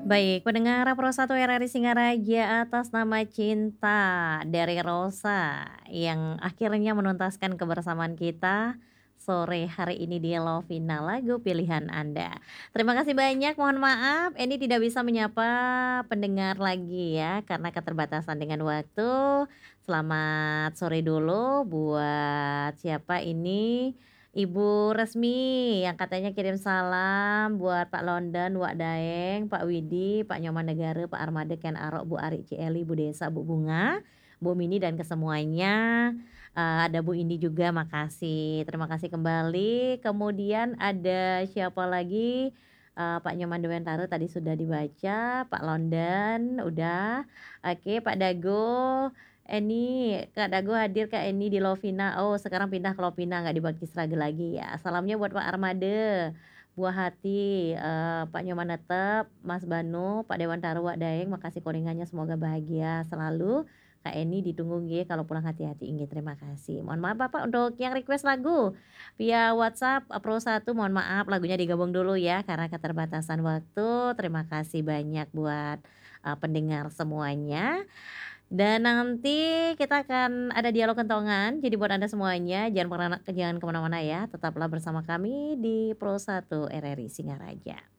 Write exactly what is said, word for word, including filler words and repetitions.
Baik, pendengar Pro satu R R I Singaraja atas nama Cinta dari Rosa yang akhirnya menuntaskan kebersamaan kita sore hari ini di Lovina, lagu pilihan Anda. Terima kasih banyak, mohon maaf Eni tidak bisa menyapa pendengar lagi ya karena keterbatasan dengan waktu. Selamat sore dulu buat siapa ini, Ibu Resmi yang katanya kirim salam buat Pak London, Wak Daeng, Pak Widi, Pak Nyoman Negara, Pak Armada, Ken Arok, Bu Ari, Cieli, Bu Desa, Bu Bunga, Bu Mini dan ke semuanya, eee, ada Bu Indi juga makasih, terima kasih kembali. Kemudian ada siapa lagi, eee, Pak Nyoman Dewantara tadi sudah dibaca, Pak London udah, oke Pak Dago, Eni, Kak Dago hadir Kak Eni di Lovina, oh sekarang pindah ke Lovina nggak di Bakti lagi ya. Salamnya buat Pak Armada, Buah Hati, eee, Pak Nyoman Netep, Mas Banu, Pak Dewantara, Wak Daeng, makasih koringannya semoga bahagia selalu. Kak Eni ditunggu nggih kalau pulang hati-hati nggih, terima kasih. Mohon maaf Bapak untuk yang request lagu via WhatsApp, eee, Pro satu mohon maaf lagunya digabung dulu ya karena keterbatasan waktu. Terima kasih banyak buat, eee, pendengar semuanya. Dan nanti kita akan ada dialog kentongan, jadi buat Anda semuanya jangan pernah jangan kemana-mana ya, tetaplah bersama kami di Pro satu R R I Singaraja.